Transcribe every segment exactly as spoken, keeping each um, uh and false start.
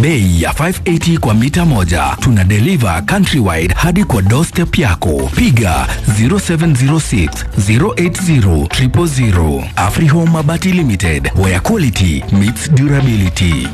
bei ya five eighty kwa mita moja. Tuna deliver countrywide hadi kwa doorstep yako. Piga zero seven zero six zero eight zero zero zero. AfriHome Mabati Limited, where quality meets durability.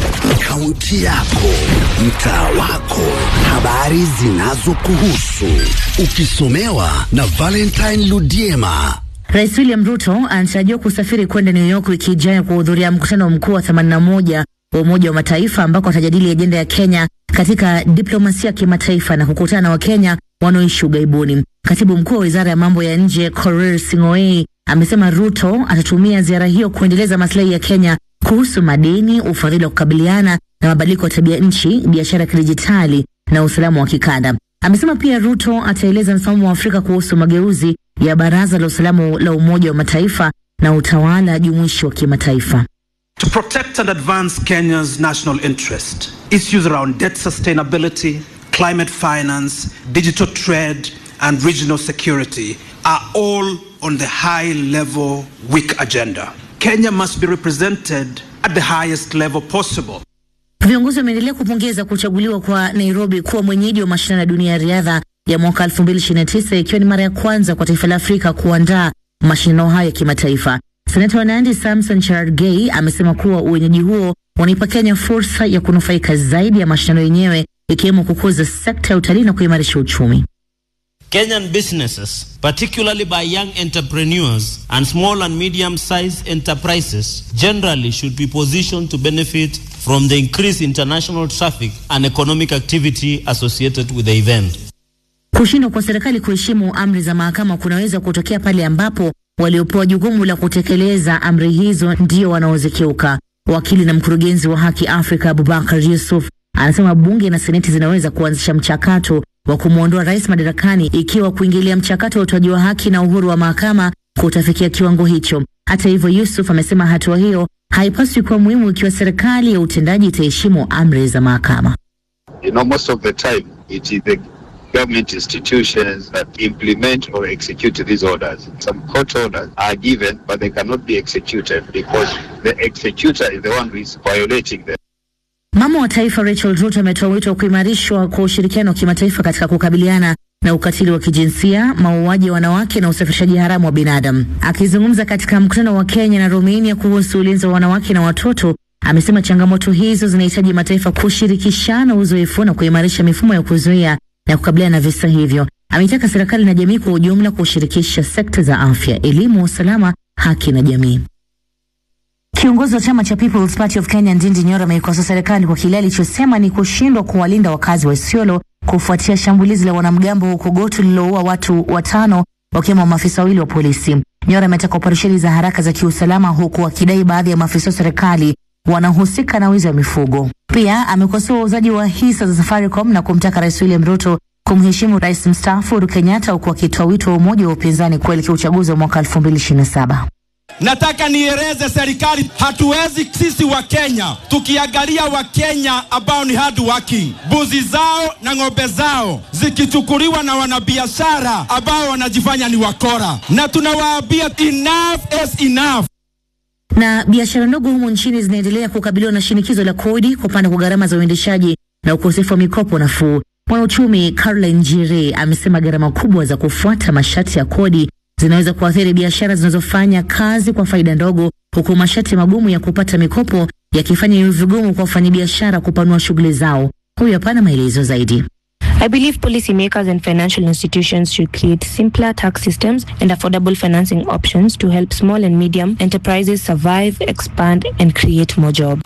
Kaunti yako, mtaa wako, habari zinazokuhusu, ukisomewa na Valentine Ludiema. Rais William Ruto anatarajiwa kusafiri kwenda New York wiki ijayo kuhudhuria mkutano mkuu wa themanini na moja wa Umoja wa Mataifa ambako atajadili ajenda ya Kenya katika diplomasia ya kimataifa na kukutana na Wakenya wanaoishi ughaibuni. Katibu mkuu wa Wizara ya Mambo ya Nje Korir Sing'oei amesema Ruto atatumia ziara hiyo kuendeleza maslahi ya Kenya kuhusu madini, ufadhili wa kukabiliana na mabadiliko ya tabia nchi, biashara ya kidijitali na usalama wa kikanda. Amesema pia Ruto ataeleza msimamo wa Afrika kuhusu mageuzi ya Baraza la Usalama la Umoja wa Mataifa na utawala jumuishi wa kimataifa. To protect and advance Kenya's national interest, issues around debt sustainability, climate finance, digital trade, and regional security are all on the high-level weak agenda. Kenya must be represented at the highest level possible. Viongozi wameendelea kupongeza kuchaguliwa kwa Nairobi kuwa mwenyeji wa mashindano ya dunia ya riadha ya mwaka elfu mbili ishirini na tisa, ikiwa ni mara ya kwanza kwa taifa la Afrika kuandaa mashindano haya ya kimataifa. Seneta wa Nandi Samson Cherargei amesema kuwa uwenyeji huo unaipa Kenya fursa ya kunufaika zaidi ya mashindano yenyewe, ikiwemo kukuza sekta ya utalii na kuimarisha uchumi. Kenyan businesses, particularly by young entrepreneurs and small and medium-sized enterprises, generally should be positioned to benefit from the increased international traffic and economic activity associated with the event. Kushindwa kwa serikali kuheshimu amri za mahakama kunaweza kutokea pale ambapo waliopewa jukumu la kutekeleza amri hizo ndio wanaozikiuka. Wakili na mkurugenzi wa Haki Afrika Abubakar Yusuf anasema bunge na seneti zinaweza kuanzisha mchakato wa kumuondoa rais madarakani ikiwa kuingilia mchakato wa utoaji wa haki na uhuru wa mahakama kutafikia kiwango hicho. Hata hivyo, Yusuf amesema hatua hiyo haipaswi kuwa muhimu ikiwa serikali ya utendaji itaheshimu amri za mahakama. You know, most of the time it is the government institutions that implement or execute these orders. Some court orders are given, but they cannot be executed because the executor is the one who is violating them. Mama wa taifa Rachel Ruto ametoa wito wa kuimarishwa kwa ushirikiano wa kimataifa katika kukabiliana na ukatili wa kijinsia, mauaji ya wanawake na usafirishaji haramu wa binadamu. Akizungumza katika mkutano wa Kenya na Romania kuhusu ulinzi wa wanawake na watoto, amesema changamoto hizo zinahitaji mataifa kushirikishana uzoefu na kuimarisha mifumo ya kuzuia na kukabiliana na visa hivyo. Ametaka serikali na jamii kwa ujumla kushirikisha sekta za afya, elimu, usalama, haki na jamii. Kiongozi wa chama cha People's Party of Kenya Ndindi Nyoro ameikosoa serikali kwa kile alichosema ni kushindwa kuwalinda wakazi wa Isiolo kufuatia shambulizi la wanamgambo huko Gotu lililoua watu watano wakiwemo maafisa wawili wa polisi. Nyoro ametaka operesheni za haraka za kiusalama huku akidai baadhi ya maafisa wa serikali wanahusika na wizi wa mifugo. Pia amekosoa uuzaji wa hisa za Safaricom na kumtaka Rais William Ruto kumheshimu Rais mstaafu Uhuru Kenyatta, huku akitoa wito wa umoja wa upinzani kuelekea uchaguzi wa mwaka elfu mbili ishirini na saba. Nataka nieleze serikali, hatuwezi sisi wa Kenya tukiangalia wa Kenya ambao ni hard working, buzi zao na ng'ombe zao zikichukuliwa na wanabiashara ambao wanajifanya ni wakora, na tunawaambia enough is enough. Na biashara ndogo humu nchini zinaendelea kukabiliwa na shinikizo la kodi, kupanda kwa gharama za uendeshaji na ukosefu wa mikopo nafuu. Mwanauchumi Caroline Njire amesema gharama kubwa za kufuata masharti ya kodi zinaweza kuathiri biashara zinazofanya kazi kwa faida ndogo, huku masharti magumu ya kupata mikopo yakifanya iwe vigumu kwa wafanyabiashara kupanua shughuli zao. Huyu hapa na maelezo zaidi. I believe policymakers and financial institutions should create simpler tax systems and affordable financing options to help small and medium enterprises survive, expand and create more jobs.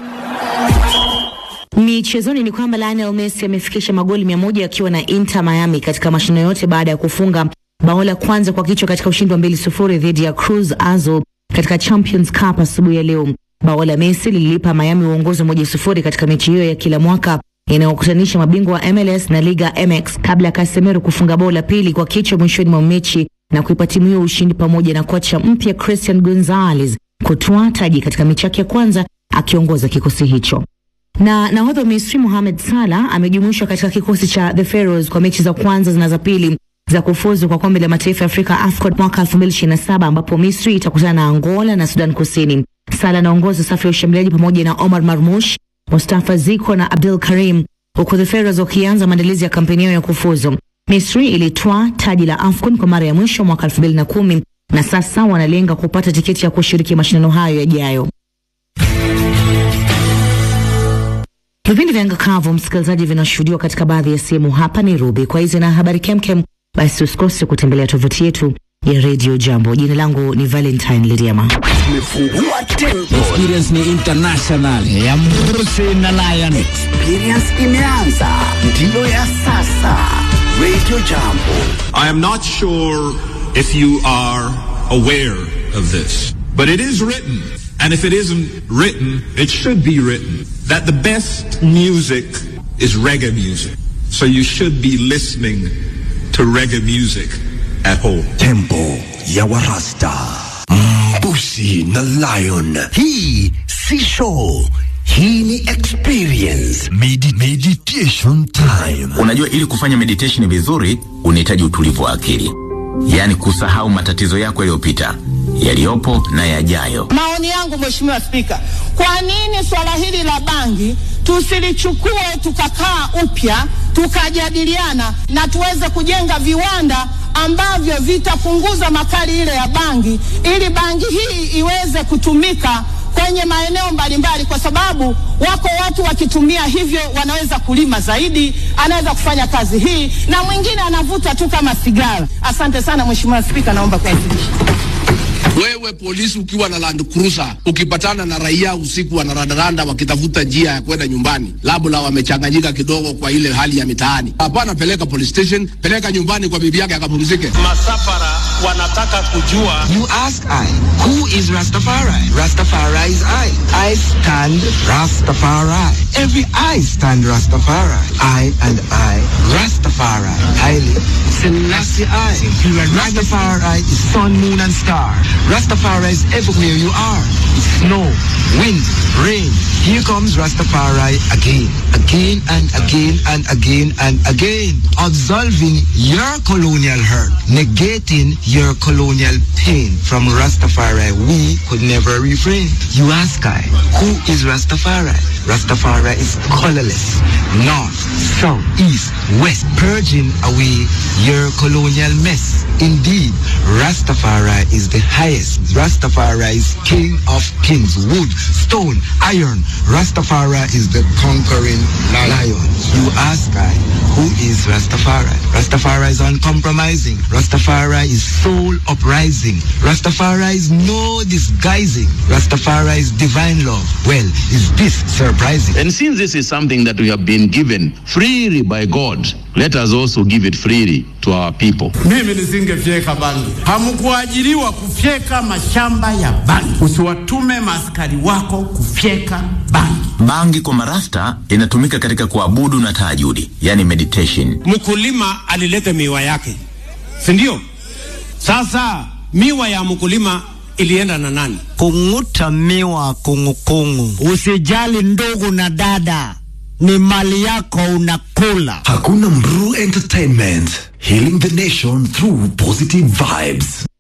Michezoni ni kwamba Lionel Messi amefikisha magoli mia moja akiwa na Inter Miami katika mashindano yote baada ya kufunga bao la kwanza kwa kichwa katika ushindi wa mbili sufuri dhidi ya Cruz Azul katika Champions Cup asubuhi ya leo. Bao la Messi lilipa Miami uongozi moja sufuri katika mechi hiyo ya kila mwaka inayokutanisha mabingwa wa M L S na Liga M X, kabla Casemiro kufunga bao la pili kwa kichwa mwishoni mwa mechi na kuipa timu hiyo ushindi, pamoja na kocha mpya Christian Gonzalez kutwaa taji katika mechi yake ya kwanza akiongoza kikosi hicho. Na nahodha Misri Mohamed Salah amejumuishwa katika kikosi cha The Pharaohs kwa mechi za kwanza na za pili za kufuzu kwa kombe la mataifa ya Afrika AFCON mwaka elfu mbili ishirini na saba, ambapo Misri itakutana na Angola na Sudan Kusini. Salah anaongoza safu ya ushambuliaji pamoja na Omar Marmoush, Mustafa Ziko na Abdul Karim, huku the Pharaohs wakianza maandalizi ya kampeni yao ya kufuzu. Misri ilitwaa taji la AFCON kwa mara ya mwisho mwaka elfu mbili na kumi na sasa wanalenga kupata tiketi ya kushiriki mashindano hayo yajayo. Vipindi vya Ngakavu msikilizaji vinashuhudiwa katika baadhi ya sehemu hapa Nairobi. Kwa hizo na habari kemkem, basi usikose kutembelea tovuti yetu ya Radio Jambo. Jina langu ni Valentine Lidiama. Tumefungua tempo. Experience ni international ya Mbusi na Lion. Experience imeanza, ndiyo ya sasa. Radio Jambo. I am not sure if you are aware of this, but it is written, and if it isn't written, it should be written, that the best music is reggae music. So you should be listening to reggae music at home. Tempo ya Warasta. Mbusi na Lion. Hii si show. Hii ni experience. Medi meditation time. Unajua, ili kufanya meditation vizuri unahitaji utulivu wa akili. Yaani kusahau matatizo yako yaliyopita, yaliyopo na yajayo. Maoni yangu Mheshimiwa Spika, kwa nini swala hili la bangi tusilichukue tukakaa upya tukajadiliana na tuweze kujenga viwanda ambavyo vitapunguza makali ile ya bangi, ili bangi hii iweze kutumika kwenye maeneo mbalimbali, kwa sababu wako watu wakitumia hivyo wanaweza kulima zaidi, anaweza kufanya kazi hii, na mwingine anavuta tu kama sigara. Asante sana Mheshimiwa Spika, naomba kuwasilisha. Wewe polisi ukiwa na Land Cruiser, ukipatana na raia usiku wanarandaranda wakitafuta njia ya kwenda nyumbani, labda wamechanganyika kidogo kwa ile hali ya mitaani, hapana, peleka police station, peleka nyumbani kwa bibi yake akapumzike. Masafara wanataka kujua. You ask I, who is Rastafari? Rastafari is I. I stand Rastafari. Every I stand Rastafari. I and I, Rastafari. Haile Selassie I. Rastafari is sun, moon and star. Rastafari is everywhere you are. It's snow, wind, rain. Here comes Rastafari again, again and again and again and again. Absolving your colonial hurt, negating your colonial pain. From Rastafari, we could never refrain. You ask I, who is Rastafari? Rastafari is colorless, north, south, east, west, purging away your colonial mess. Indeed, Rastafari is the highest. Rastafari is king of kings, wood, stone, iron. Rastafari is the conquering lion. You ask I, who is Rastafari? Rastafari is uncompromising. Rastafari is soul uprising. Rastafari is no disguising. Rastafari is divine love. Well, is this surprising? And since this is something that we have been given freely by God, let us also give it freely to our people. Mimi nisingefyeka bangi. Hamkuajiriwa kufyeka mashamba ya bangi. Usiwatume maaskari wako kufyeka bangi. Bangi kwa marasta inatumika katika kuabudu na tahajudi, yani meditation. Mkulima alileta miwa yake, si ndio? Sasa miwa ya mkulima ilienda na nani? Kunguta miwa kungukungu. Usijali ndugu na dada, ni mali yako unakula. Hakuna Mru Entertainment, healing the nation through positive vibes.